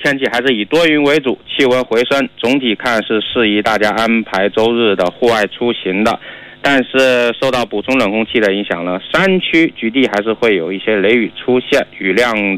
天气还是以多云为主，气温回升，总体看是适宜大家安排周日的户外出行的。但是受到补充冷空气的影响呢，山区局地还是会有一些雷雨出现，雨量